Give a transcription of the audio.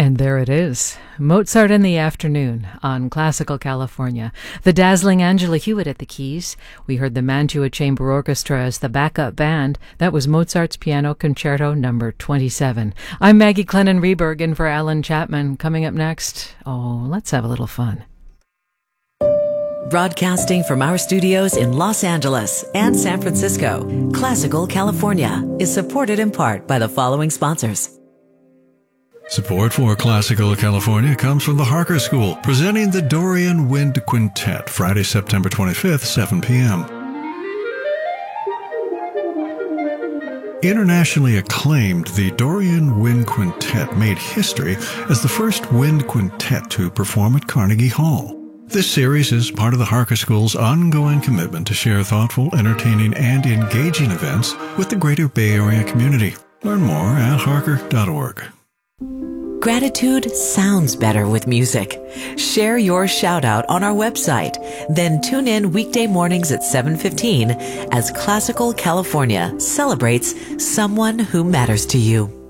And there it is, Mozart in the Afternoon on Classical California. The dazzling Angela Hewitt at the keys. We heard the Mantua Chamber Orchestra as the backup band. That was Mozart's Piano Concerto number 27. I'm Maggie Clennon-Reberg in for Alan Chapman. Coming up next, let's have a little fun. Broadcasting from our studios in Los Angeles and San Francisco, Classical California is supported in part by the following sponsors. Support for Classical California comes from the Harker School, presenting the Dorian Wind Quintet, Friday, September 25th, 7 p.m. Internationally acclaimed, the Dorian Wind Quintet made history as the first wind quintet to perform at Carnegie Hall. This series is part of the Harker School's ongoing commitment to share thoughtful, entertaining, and engaging events with the greater Bay Area community. Learn more at harker.org. Gratitude sounds better with music. Share your shout out on our website. Then tune in weekday mornings at 7:15 as Classical California celebrates someone who matters to you.